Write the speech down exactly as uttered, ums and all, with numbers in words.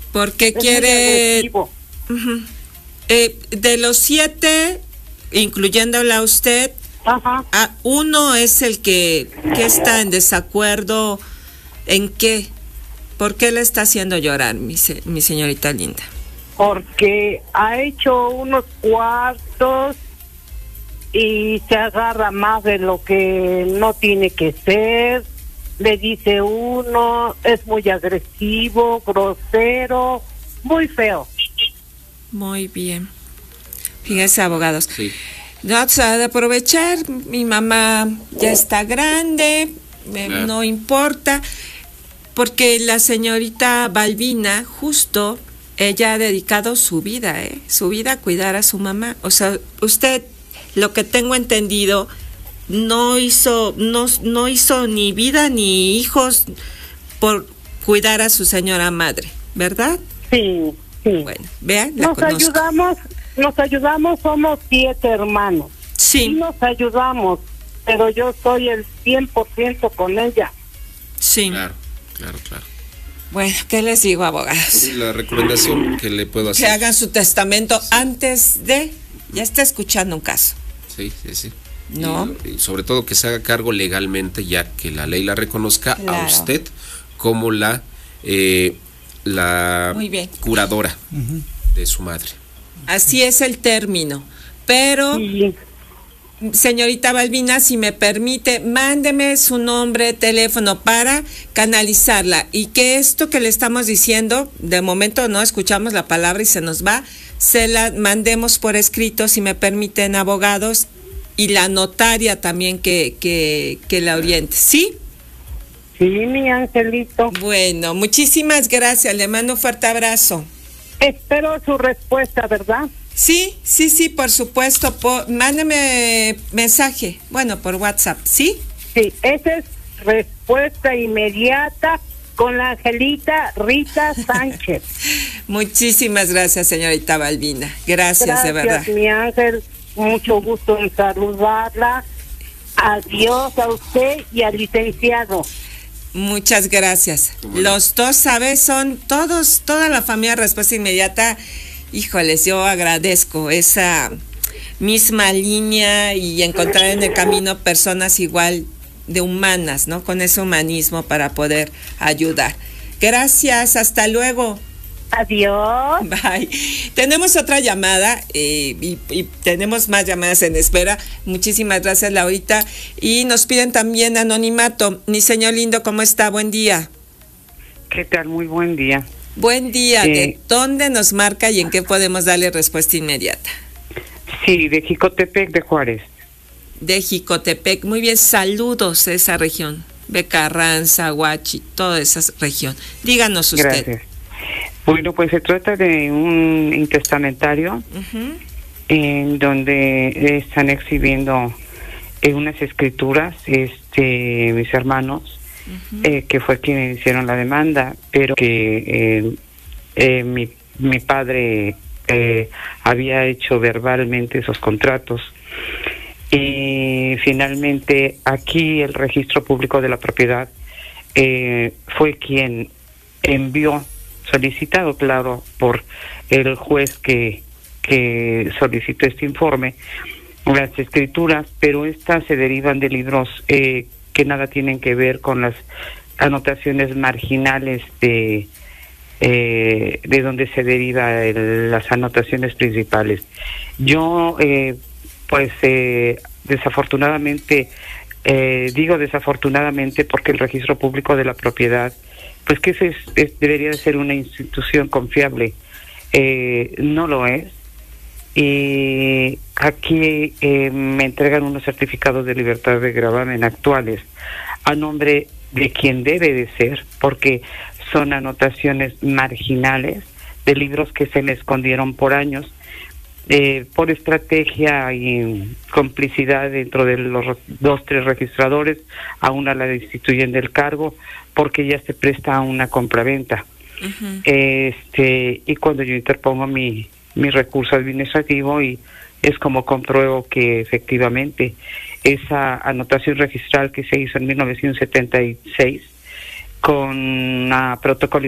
Porque es quiere... Uh-huh. eh, de los siete, incluyéndola a usted, Ajá. a uno es el que, que está en desacuerdo. ¿En qué? ¿Por qué le está haciendo llorar, mi, se, mi señorita linda? Porque ha hecho unos cuartos y se agarra más de lo que no tiene que ser. Le dice uno, es muy agresivo, grosero, muy feo. Muy bien. Fíjese, abogados. Sí. No, o sea, de aprovechar, mi mamá ya está grande, me, claro. no importa, porque la señorita Balbina, justo, ella ha dedicado su vida, ¿eh? Su vida a cuidar a su mamá. O sea, usted, lo que tengo entendido, no hizo, no, no hizo ni vida ni hijos por cuidar a su señora madre, ¿verdad? Sí, sí. Bueno, vean, la Nos conozco. ayudamos, nos ayudamos, somos siete hermanos. Sí. Sí nos ayudamos, pero yo soy el cien por ciento con ella. Sí. Claro, claro, claro. Bueno, ¿qué les digo, abogados? La recomendación que le puedo hacer. Que hagan su testamento sí. antes de... Ya está escuchando un caso. Sí, sí, sí. ¿No? Y, y sobre todo que se haga cargo legalmente, ya que la ley la reconozca claro. a usted como la eh, la curadora uh-huh. de su madre. Así es el término. Pero, sí. señorita Balbina, si me permite, mándeme su nombre, teléfono para canalizarla. Y que esto que le estamos diciendo, de momento no escuchamos la palabra y se nos va, se la mandemos por escrito, si me permiten, abogados, y la notaria también que, que, que la oriente, ¿sí? Sí, mi angelito. Bueno, muchísimas gracias, le mando un fuerte abrazo. Espero su respuesta, ¿verdad? Sí, sí, sí, por supuesto, por, mándeme mensaje, bueno, por WhatsApp, ¿sí? Sí, esa es respuesta inmediata con la angelita Rita Sánchez. Muchísimas gracias, señorita Balbina, gracias, gracias de verdad. Mi ángel, mucho gusto en saludarla. Adiós a usted y al licenciado. Muchas gracias. Los dos, ¿sabes? Son todos, toda la familia Respuesta Inmediata. Híjoles, yo agradezco esa misma línea y encontrar en el camino personas igual de humanas, ¿no? Con ese humanismo para poder ayudar. Gracias, hasta luego. Adiós. Bye. Tenemos otra llamada eh, y, y tenemos más llamadas en espera. Muchísimas gracias, Laurita. Y nos piden también anonimato. Mi señor lindo, ¿cómo está? Buen día. ¿Qué tal? Muy buen día. Buen día. Eh, ¿De dónde nos marca y en qué podemos darle respuesta inmediata? Sí, de Jicotepec, de Juárez. De Jicotepec. Muy bien, saludos a esa región. De Carranza, Huachi, toda esa región. Díganos usted. Gracias. Bueno, pues se trata de un intestamentario uh-huh. en donde están exhibiendo eh, unas escrituras, este, mis hermanos, uh-huh. eh, que fue quienes hicieron la demanda, pero que eh, eh, mi, mi padre eh, había hecho verbalmente esos contratos. Y finalmente aquí el Registro Público de la Propiedad eh, fue quien envió, solicitado, claro, por el juez que, que solicitó este informe, las escrituras, pero estas se derivan de libros eh, que nada tienen que ver con las anotaciones marginales de eh, de donde se deriva el, las anotaciones principales. Yo, eh, pues, eh, desafortunadamente, eh, digo desafortunadamente porque el Registro Público de la Propiedad, pues que ese es, es, debería de ser una institución confiable, eh, no lo es. Y aquí eh, me entregan unos certificados de libertad de gravamen actuales a nombre de quien debe de ser, porque son anotaciones marginales de libros que se me escondieron por años, eh, por estrategia y complicidad dentro de los dos, tres registradores. A una la destituyen del cargo porque ya se presta a una compraventa. Uh-huh. Este, y cuando yo interpongo mi, mi recurso administrativo, y es como compruebo que efectivamente esa anotación registral que se hizo en mil novecientos setenta y seis con una protocolo